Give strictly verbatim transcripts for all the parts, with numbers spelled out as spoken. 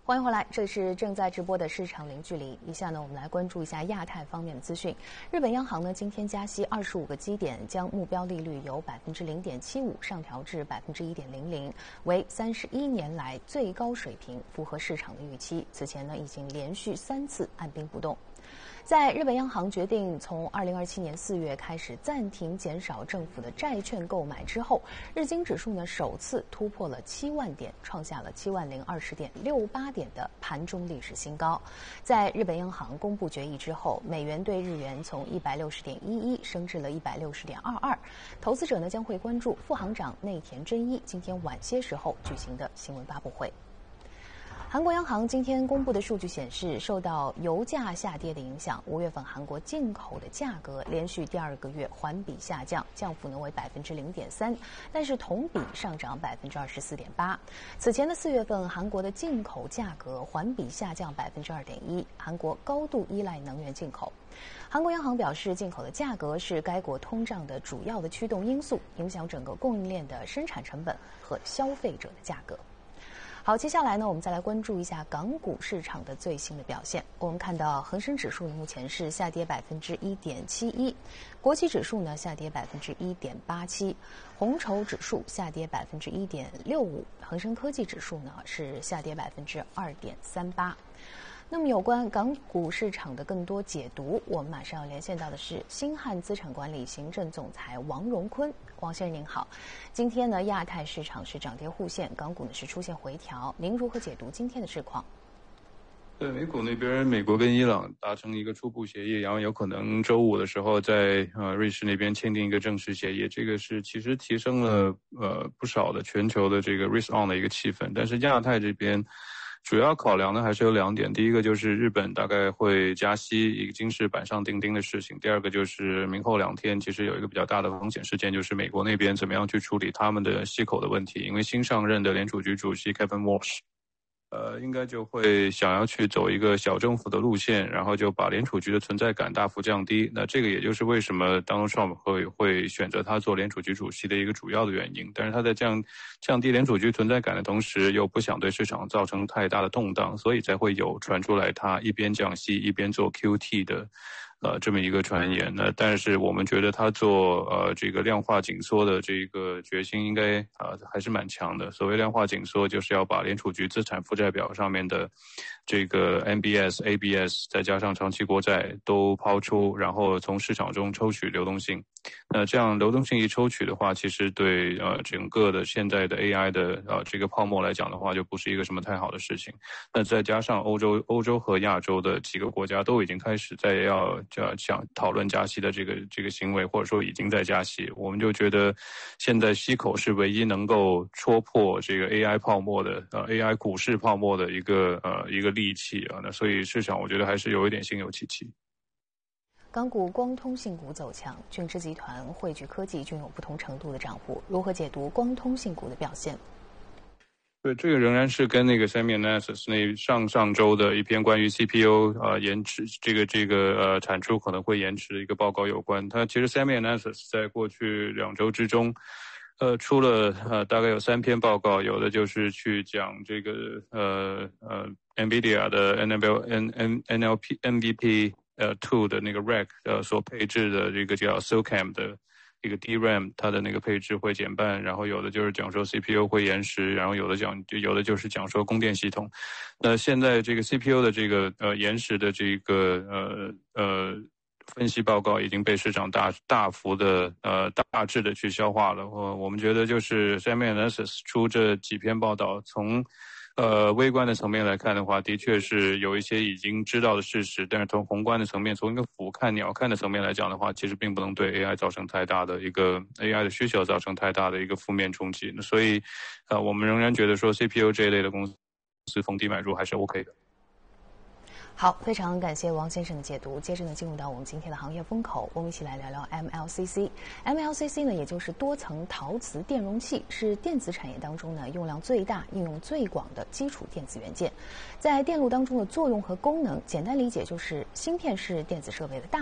欢迎回来，这里是正在直播的市场零距离。以下呢，我们来关注一下亚太方面的资讯。日本央行呢今天加息二十五个基点，将目标利率由百分之零点七五上调至百分之一点零零，为三十一年来最高水平，符合市场的预期。此前呢，已经连续三次按兵不动。在日本央行决定从二零二七年四月开始暂停减少政府的债券购买之后，日经指数呢首次突破了七万点，创下了七万零二十点六八点的盘中历史新高。在日本央行公布决议之后，美元对日元从一百六十点一一升至了一百六十点二二。投资者呢将会关注副行长内田真一今天晚些时候举行的新闻发布会。韩国央行今天公布的数据显示，受到油价下跌的影响，五月份韩国进口的价格连续第二个月环比下降，降幅呢为百分之零点三，但是同比上涨百分之二十四点八。此前的四月份，韩国的进口价格环比下降百分之二点一，韩国高度依赖能源进口。韩国央行表示，进口的价格是该国通胀的主要的驱动因素，影响整个供应链的生产成本和消费者的价格。好，接下来呢，我们再来关注一下港股市场的最新的表现。我们看到恒生指数目前是下跌百分之一点七一，国企指数呢下跌百分之一点八七，红筹指数下跌百分之一点六五，恒生科技指数呢是下跌百分之二点三八。那么有关港股市场的更多解读，我们马上要连线到的是星汉资产管理行政总裁王荣坤。王先生您好，今天呢亚太市场是涨跌互现，港股呢是出现回调，您如何解读今天的市况？ 对，美股那边，美国跟伊朗达成一个初步协议，然后有可能周五的时候在呃瑞士那边签订一个正式协议，这个是其实提升了呃不少的全球的这个 risk on 的一个气氛，但是亚太这边主要考量呢还是有两点，第一个就是日本大概会加息，已经是板上钉钉的事情，第二个就是明后两天其实有一个比较大的风险事件，就是美国那边怎么样去处理他们的息口的问题，因为新上任的联储局主席 Kevin Walsh呃，应该就会想要去走一个小政府的路线，然后就把联储局的存在感大幅降低。那这个也就是为什么 Donald Trump 会会选择他做联储局主席的一个主要的原因。但是他在降降低联储局存在感的同时，又不想对市场造成太大的动荡，所以才会有传出来他一边降息一边做 Q T 的。呃，这么一个传言呢，但是我们觉得他做呃这个量化紧缩的这个决心应该啊、呃、还是蛮强的。所谓量化紧缩，就是要把联储局资产负债表上面的这个 M B S、A B S 再加上长期国债都抛出，然后从市场中抽取流动性。那这样流动性一抽取的话，其实对呃整个的现在的 A I 的呃这个泡沫来讲的话，就不是一个什么太好的事情。那再加上欧洲、欧洲和亚洲的几个国家都已经开始在要要想讨论加息的这个这个行为，或者说已经在加息，我们就觉得现在息口是唯一能够戳破这个 A I 泡沫的呃 A I 股市泡沫的一个呃一个利器啊。那所以市场我觉得还是有一点心有戚戚。 港股光通信股走强，俊之集团、汇聚科技均有不同程度的涨幅，如何解读光通信股的表现？ 对，这个仍然是跟那个 Semianalysis 那上上周的一篇关于 C P U 呃延迟这个这个呃产出可能会延迟的一个报告有关。它其实 Semianalysis 在过去两周之中，呃出了呃大概有三篇报告，有的就是去讲这个呃呃 NVIDIA 的 N L N N N L P N V P 呃 two 的那个 rack 呃所配置的这个叫 SOCAMM 的一个 D RAM 它的那个配置会减半，然后有的就是讲说 C P U 会延时，然后有的讲有的就是讲说供电系统。那现在这个 C P U 的这个呃延时的这个呃呃分析报告已经被市场大大幅的呃大致的去消化了。我我们觉得就是 Semianalysis 出这几篇报道，从呃，微观的层面来看的话，的确是有一些已经知道的事实，但是从宏观的层面，从一个俯瞰鸟瞰的层面来讲的话，其实并不能对 A I 造成太大的一个 A I 的需求造成太大的一个负面冲击。所以，呃，我们仍然觉得说 C P U 这一类的公司逢低买入还是 OK 的。 好，非常感谢王先生的解读。接着呢，进入到我们今天的行业风口，我们一起来聊聊 M L C C。M L C C 呢，也就是多层陶瓷电容器，是电子产业当中呢用量最大、应用最广的基础电子元件。在电路当中的作用和功能，简单理解就是芯片是电子设备的大脑，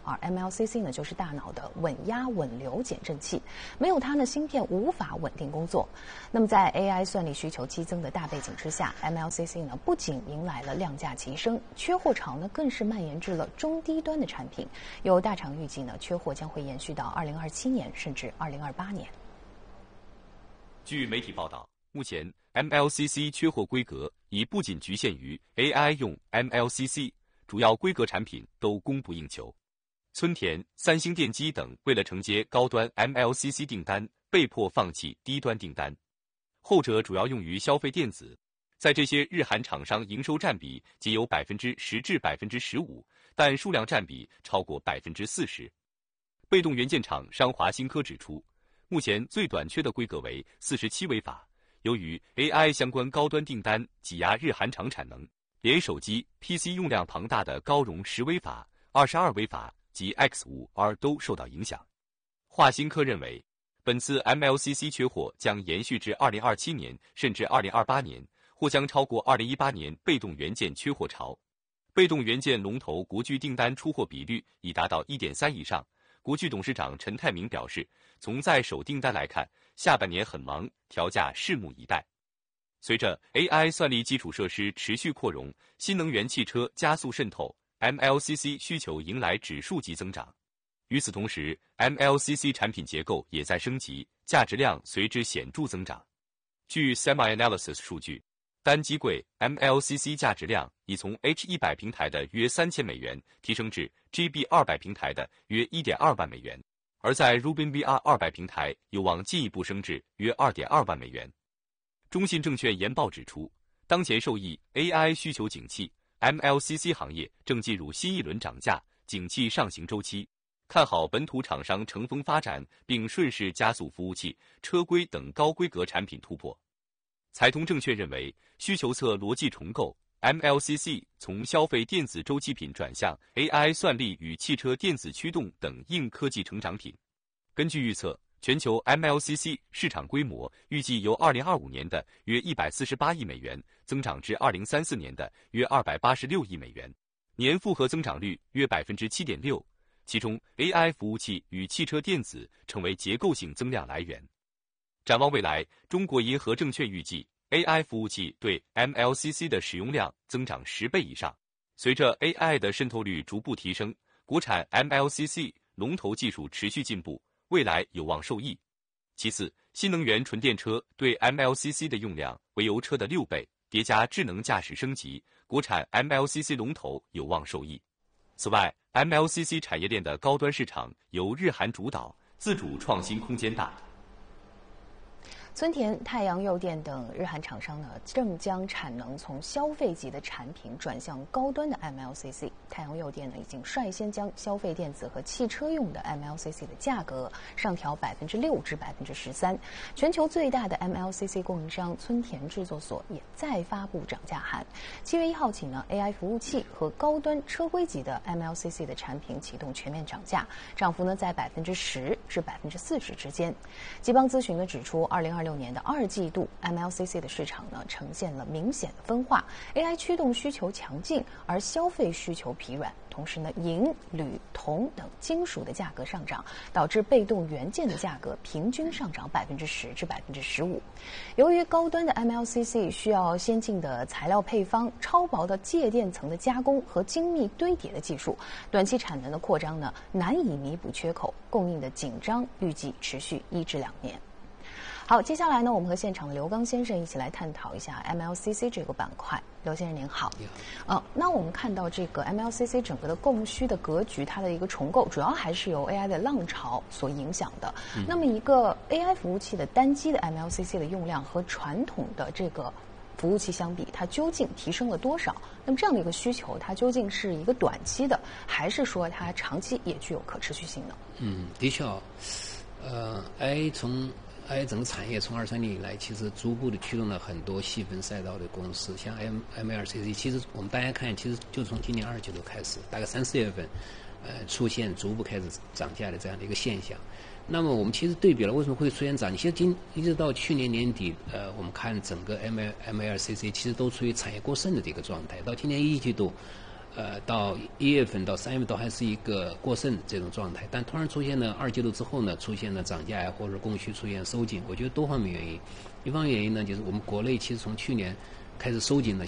而 M L C C 呢就是大脑的稳压稳流减震器，没有它呢，芯片无法稳定工作。那么在 A I 算力需求激增的大背景之下 ，M L C C 呢不仅迎来了量价齐升，缺货潮呢更是蔓延至了中低端的产品。有大厂预计呢，缺货将会延续到二零二七年甚至二零二八年。 据媒体报道，目前 M L C C 缺货规格已不仅局限于 A I 用 M L C C， 主要规格产品都供不应求。村田、三星电机等为了承接高端 M L C C 订单，被迫放弃低端订单。后者主要用于消费电子，在这些日韩厂商营收占比仅有百分之十至百分之十五，但数量占比超过百分之四十。被动元件厂商华新科指出，目前最短缺的规格为四十七微法，由于 A I 相关高端订单挤压日韩厂产能，连手机、P C 用量庞大的高容十微法、二十二微法及 X 五 R 都受到影响。华新科认为，本次 M L C C 缺货将延续至二零二七年甚至二零二八年，或将超过二零一八年被动元件缺货潮。被动元件龙头国巨订单出货比率已达到 一点三 以上。国巨董事长陈泰明表示，从在手订单来看，下半年很忙，调价拭目以待。随着 A I 算力基础设施持续扩容，新能源汽车加速渗透， M L C C 需求迎来指数级增长。与此同时 ，M L C C 产品结构也在升级，价值量随之显著增长。据 SemiAnalysis 数据，单机柜 M L C C 价值量已从 H 一百 平台的约三千美元提升至 G B 二百 平台的约 一点二万美元，而在 Rubin V R 二百 平台有望进一步升至约 二点二万美元。中信证券研报指出，当前受益 A I 需求景气 ，M L C C 行业正进入新一轮涨价、景气上行周期，看好本土厂商乘风发展，并顺势加速服务器、车规等高规格产品突破。财通证券认为，需求侧逻辑重构 ，M L C C 从消费电子周期品转向 A I 算力与汽车电子驱动等硬科技成长品。根据预测，全球 M L C C 市场规模预计由二零二五年的约一百四十八亿美元增长至二零三四年的约二百八十六亿美元，年复合增长率约 百分之七点六， 其中 A I 服务器与汽车电子成为结构性增量来源。展望未来，中国银河证券预计 A I 服务器对 M L C C 的使用量增长十倍以上。随着 A I 的渗透率逐步提升，国产 M L C C 龙头技术持续进步，未来有望受益。其次，新能源纯电车对 M L C C 的用量为油车的六倍，叠加智能驾驶升级，国产 M L C C 龙头有望受益。此外 ，M L C C 产业链的高端市场由日韩主导，自主创新空间大。 村田、太阳诱电等日韩厂商呢，正将产能从消费级的产品转向高端的 M L C C。太阳诱电呢，已经率先将消费电子和汽车用的 M L C C 的价格上调百分之六至百分之十三。全球最大的 M L C C 供应商村田制作所也再发布涨价函。七月一号起呢 ，A I 服务器和高端车规级的 M L C C 的产品启动全面涨价，涨幅呢在百分之十至百分之四十之间。吉邦咨询呢指出，二零二六年的二季度 M L C C 的市场呢呈现了明显的分化 ，A I 驱动需求强劲，而消费需求疲软。同时呢，银、铝、铜等金属的价格上涨，导致被动元件的价格平均上涨百分之十至百分之十五。由于高端的 M L C C 需要先进的材料配方、超薄的介电层的加工和精密堆叠的技术，短期产能的扩张呢难以弥补缺口，供应的紧张预计持续一至两年。好，接下来呢，我们和现场的刘刚先生一起来探讨一下 M L C C 这个板块。刘先生您好。你好。呃，那我们看到这个 M L C C 整个的供需的格局，它的一个重构，主要还是由 A I 的浪潮所影响的。嗯、那么，一个 A I 服务器的单机的 M L C C 的用量和传统的这个服务器相比，它究竟提升了多少？那么这样的一个需求，它究竟是一个短期的，还是说它长期也具有可持续性呢？ 嗯，的确，呃 ，A I 从哎，整个产业从二三年以来，其实逐步的驱动了很多细分赛道的公司，像 M M L C C， 其实我们大家看，其实就从今年二季度开始，大概三四月份，呃，出现逐步开始涨价的这样的一个现象。那么我们其实对比了，为什么会出现涨？你其实今一直到去年年底，呃，我们看整个 M M L C C 其实都处于产业过剩的这个状态，到今年一季度。 呃到一月份到三月份都还是一个过剩这种状态，但突然出现了二季度之后呢，出现了涨价呀，或者供需出现收紧，我觉得多方面原因。一方面原因呢，就是我们国内其实从去年开始收紧了